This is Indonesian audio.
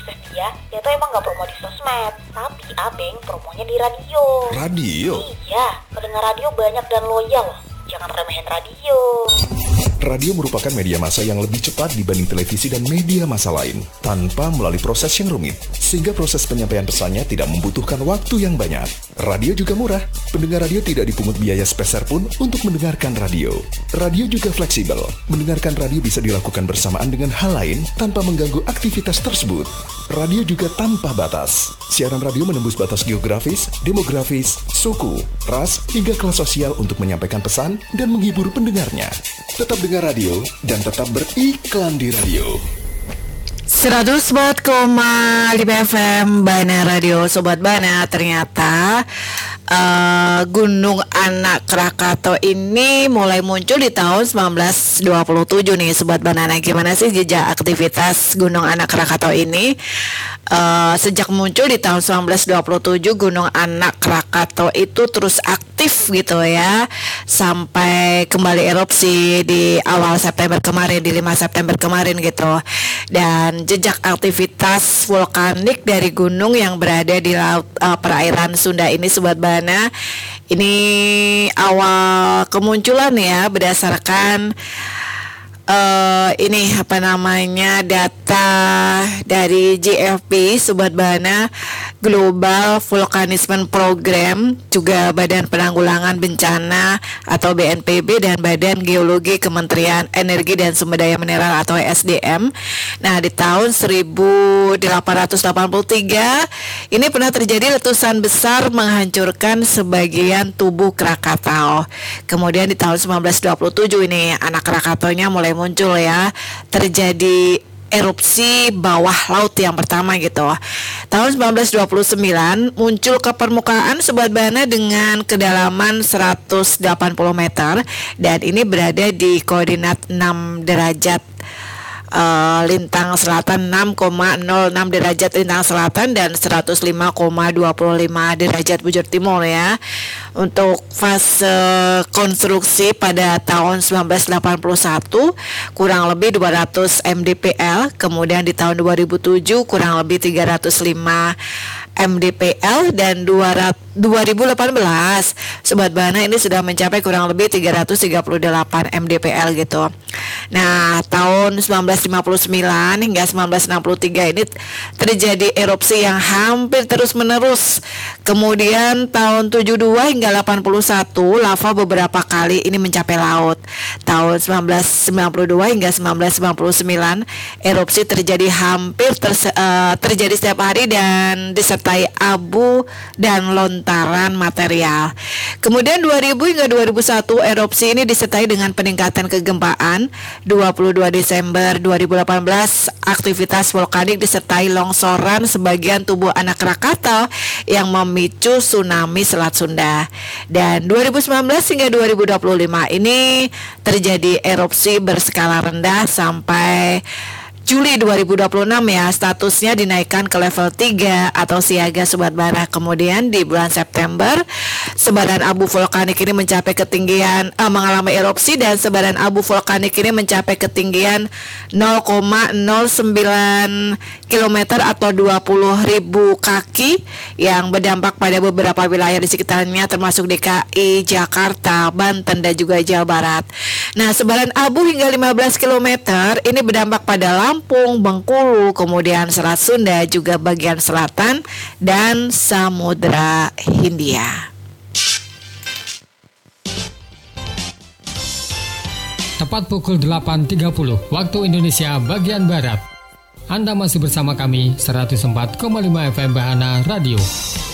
Ya, dia tuh emang gak promo di sosmed, tapi Abeng promonya di radio. Radio? Iya, pendengar radio banyak dan loyal. Jangan remehin radio. Radio merupakan media massa yang lebih cepat dibanding televisi dan media massa lain, tanpa melalui proses yang rumit, sehingga proses penyampaian pesannya tidak membutuhkan waktu yang banyak. Radio juga murah, pendengar radio tidak dipungut biaya sepeser pun untuk mendengarkan radio. Radio juga fleksibel, mendengarkan radio bisa dilakukan bersamaan dengan hal lain tanpa mengganggu aktivitas tersebut. Radio juga tanpa batas. Siaran radio menembus batas geografis, demografis, suku, ras, hingga kelas sosial untuk menyampaikan pesan dan menghibur pendengarnya. Tetap dengar radio dan tetap beriklan di radio. 104,5 FM Bana Radio. Sobat Bana, ternyata Gunung Anak Krakatau ini mulai muncul di tahun 1927 nih Sobat Banana. Gimana sih jejak aktivitas Gunung Anak Krakatau ini? Sejak muncul di tahun 1927, Gunung Anak Krakatau itu terus aktif gitu ya, sampai kembali erupsi di awal September kemarin, di 5 September kemarin gitu. Dan jejak aktivitas vulkanik dari gunung yang berada di laut perairan Sunda ini Sobat Bana, ini awal kemunculan ya berdasarkan ini apa namanya, data dari GFP Sobat Bana, Global Volcanism Program, juga Badan Penanggulangan Bencana atau BNPB, dan Badan Geologi Kementerian Energi dan Sumber Daya Mineral atau SDM. Nah, di tahun 1883 ini pernah terjadi letusan besar menghancurkan sebagian tubuh Krakatau. Kemudian di tahun 1927 ini anak Krakataunya mulai muncul ya, terjadi erupsi bawah laut yang pertama gitu. Tahun 1929 muncul ke permukaan Sobat Bana dengan kedalaman 180 meter dan ini berada di koordinat 6 derajat lintang selatan, 6,06 derajat lintang selatan dan 105,25 derajat bujur timur ya. Untuk fase konstruksi pada tahun 1981 kurang lebih 200 mdpl, kemudian di tahun 2007 kurang lebih 305 mdpl, dan 2018 Sobat Bana ini sudah mencapai kurang lebih 338 mdpl gitu. Nah, tahun 1959 hingga 1963 ini terjadi erupsi yang hampir terus-menerus. Kemudian tahun 72 hingga 81 lava beberapa kali ini mencapai laut. Tahun 1992 hingga 1999 erupsi terjadi terjadi setiap hari dan disertai abu dan lontaran material. Kemudian 2000 hingga 2001 erupsi ini disertai dengan peningkatan kegempaan. 22 Desember 2018 aktivitas vulkanik disertai longsoran sebagian tubuh anak Krakatau yang memicu tsunami Selat Sunda. Dan 2019 hingga 2025 ini terjadi erupsi berskala rendah sampai Juli 2026 ya, statusnya dinaikkan ke level 3 atau siaga Sobat Bana. Kemudian di bulan September sebaran abu vulkanik ini mencapai ketinggian mengalami erupsi, dan sebaran abu vulkanik ini mencapai ketinggian 0,09 km atau 20.000 kaki yang berdampak pada beberapa wilayah di sekitarnya termasuk DKI, Jakarta, Banten dan juga Jawa Barat. Nah, sebaran abu hingga 15 km ini berdampak pada Lampung, Bengkulu, kemudian Selat Sunda, juga bagian selatan dan Samudra Hindia. Tepat pukul 8.30 waktu Indonesia bagian Barat. Anda masih bersama kami 104,5 FM Bahana Radio.